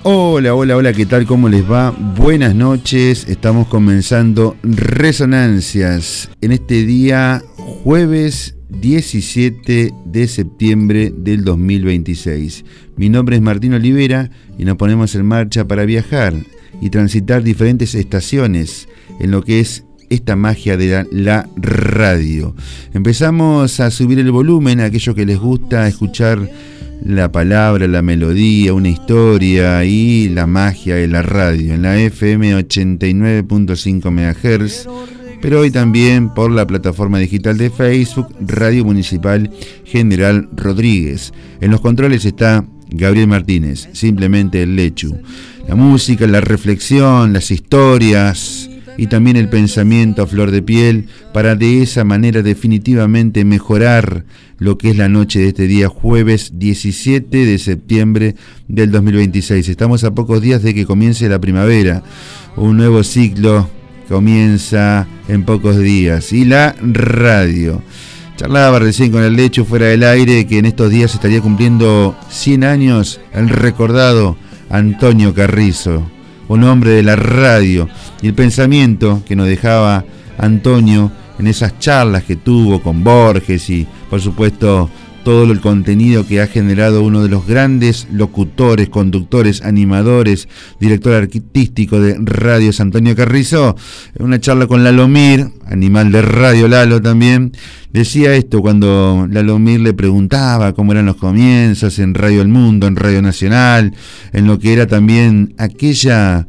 Hola, hola, hola, ¿qué tal? ¿Cómo les va? Buenas noches, estamos comenzando Resonancias en este día jueves 17 de septiembre del 2026. Mi nombre es Martín Olivera y nos ponemos en marcha para viajar y transitar diferentes estaciones en lo que es esta magia de la radio. Empezamos a subir el volumen a aquellos que les gusta escuchar la palabra, la melodía, una historia y la magia de la radio en la FM 89.5 MHz, pero hoy también por la plataforma digital de Facebook, Radio Municipal General Rodríguez. En los controles está Gabriel Martínez, simplemente el Lechu. La música, la reflexión, las historias y también el pensamiento a flor de piel para de esa manera definitivamente mejorar lo que es la noche de este día jueves 17 de septiembre del 2026. Estamos a pocos días de que comience la primavera, un nuevo ciclo comienza en pocos días y la radio. Charlaba recién con el Lecho fuera del aire que en estos días estaría cumpliendo 100 años el recordado Antonio Carrizo, un hombre de la radio, y el pensamiento que nos dejaba Antonio en esas charlas que tuvo con Borges y por supuesto todo el contenido que ha generado uno de los grandes locutores, conductores, animadores, director artístico de Radios Antonio Carrizo. En una charla con Lalomir, animal de radio Lalo también, decía esto cuando Lalomir le preguntaba cómo eran los comienzos en Radio El Mundo, en Radio Nacional, en lo que era también aquella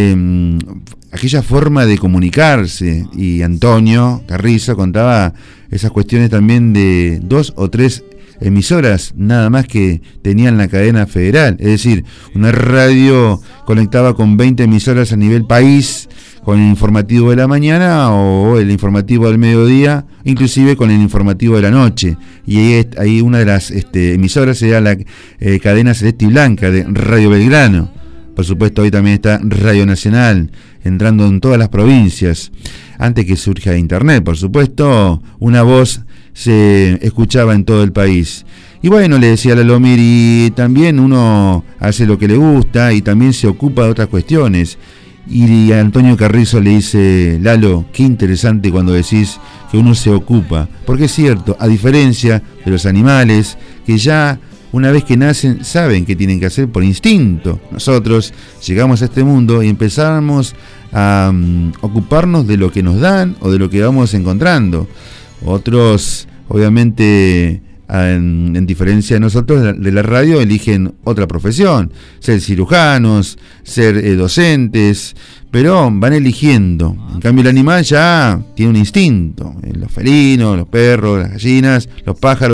forma de comunicarse, y Antonio Carrizo contaba esas cuestiones también de 2 o 3 emisoras nada más que tenían la cadena federal, es decir, una radio conectaba con 20 emisoras a nivel país, con el informativo de la mañana o el informativo del mediodía, inclusive con el informativo de la noche, y ahí una de las emisoras era la cadena Celeste y Blanca de Radio Belgrano. Por supuesto, hoy también está Radio Nacional, entrando en todas las provincias. Antes que surja Internet, por supuesto, una voz se escuchaba en todo el país. Y bueno, le decía a Lalomir, y también uno hace lo que le gusta y también se ocupa de otras cuestiones. Y a Antonio Carrizo le dice: Lalo, qué interesante cuando decís que uno se ocupa. Porque es cierto, a diferencia de los animales, que ya una vez que nacen saben qué tienen que hacer por instinto. Nosotros llegamos a este mundo y empezamos a ocuparnos de lo que nos dan o de lo que vamos encontrando. Otros, obviamente, en diferencia de nosotros de la radio, eligen otra profesión, ser cirujanos, ser docentes, pero van eligiendo. En cambio el animal ya tiene un instinto, los felinos, los perros, las gallinas, los pájaros.